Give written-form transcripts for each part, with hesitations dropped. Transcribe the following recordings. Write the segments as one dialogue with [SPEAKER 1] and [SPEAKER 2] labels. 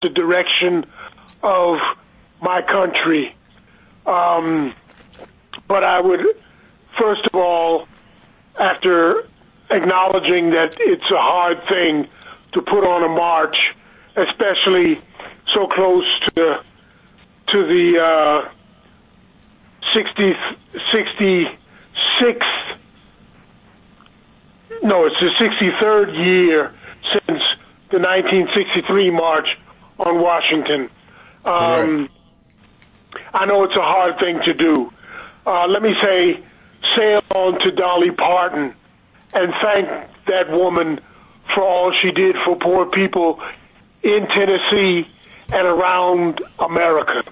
[SPEAKER 1] the direction of my country. But I would, first of all, after acknowledging that it's a hard thing to put on a march, especially so close to the 63rd year since the 1963 March on Washington. I know it's a hard thing to do. Let me say on to Dolly Parton and thank that woman for all she did for poor people in Tennessee and around America.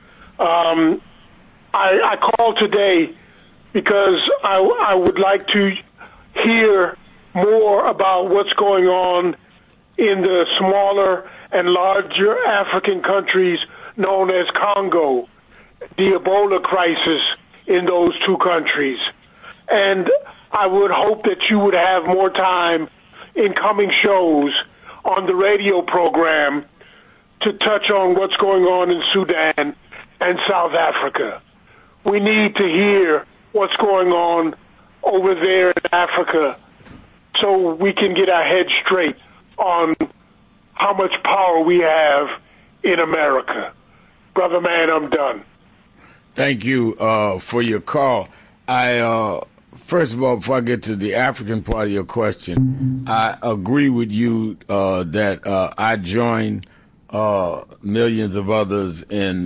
[SPEAKER 1] I called today because I would like to hear more about what's going on in the smaller and larger African countries known as Congo, the Ebola crisis in those two countries. And I would hope that you would have more time in coming shows on the radio program to touch on what's going on in Sudan and South Africa. We need to hear what's going on over there in Africa so we can get our heads straight on how much power we have in America. Brother man, I'm done.
[SPEAKER 2] Thank you for your call. First of all, before I get to the African part of your question, I agree with you that I join millions of others in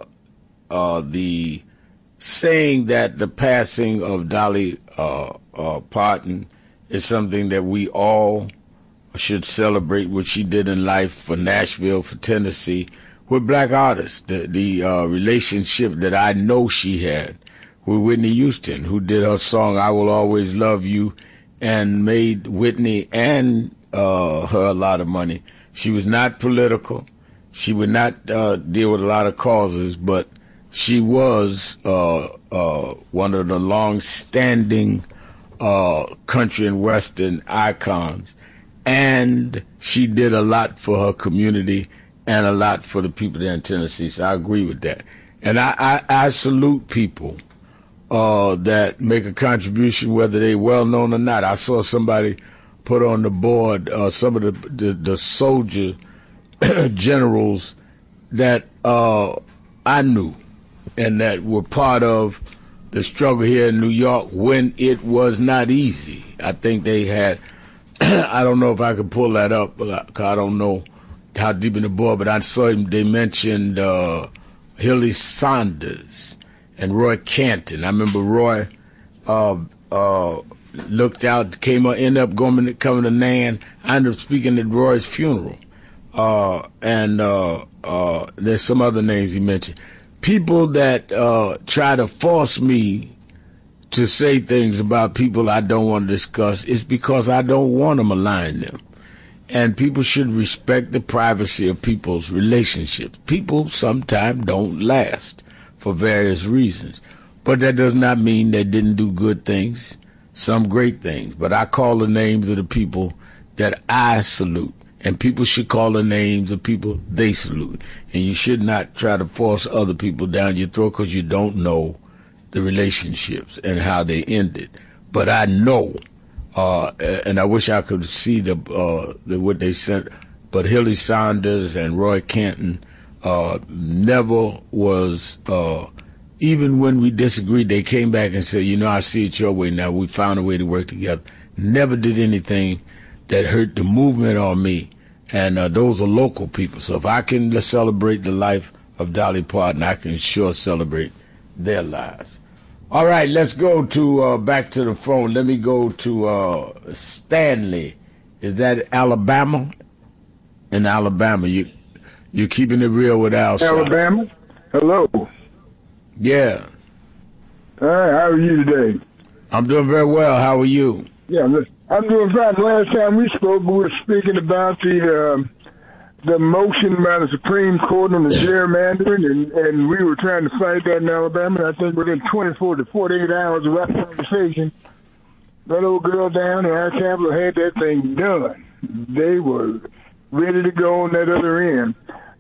[SPEAKER 2] the saying that the passing of Dolly Parton is something that we all should celebrate, what she did in life for Nashville, for Tennessee, with black artists. The relationship that I know she had with Whitney Houston, who did her song "I Will Always Love You" and made Whitney and her a lot of money. She was not political. She would not deal with a lot of causes, but she was one of the long-standing country and western icons, and she did a lot for her community and a lot for the people there in Tennessee. So I agree with that, and I salute people that make a contribution, whether they're well known or not. I saw somebody put on the board some of the soldier generals that I knew and that were part of the struggle here in New York when it was not easy. I think they had, I don't know if I could pull that up, because I don't know how deep in the board, but I saw him, they mentioned Hilary Saunders and Roy Canton. I remember Roy looked out, ended up coming to Nan. I ended up speaking at Roy's funeral. And there's some other names he mentioned. People that try to force me to say things about people I don't want to discuss is because I don't want to malign them. And people should respect the privacy of people's relationships. People sometimes don't last for various reasons. But that does not mean they didn't do good things, some great things. But I call the names of the people that I salute. And people should call the names of people they salute. And you should not try to force other people down your throat because you don't know the relationships and how they ended. But I know, and I wish I could see what they sent, but Hilary Saunders and Roy Canton never was, even when we disagreed, they came back and said, I see it your way now. We found a way to work together. Never did anything that hurt the movement or me. And those are local people. So if I can celebrate the life of Dolly Parton, I can sure celebrate their lives. All right, let's go to back to the phone. Let me go to Stanley. Is that Alabama? In Alabama, you're keeping it real with Al.
[SPEAKER 3] Alabama? Hello.
[SPEAKER 2] Yeah.
[SPEAKER 3] All right, how are you today?
[SPEAKER 2] I'm doing very well. How are you?
[SPEAKER 3] Yeah, I'm doing fine. Last time we spoke, we were speaking about the motion by the Supreme Court on the gerrymandering, and we were trying to fight that in Alabama. And I think within 24 to 48 hours of that conversation, that old girl down in our capital had that thing done. They were ready to go on that other end.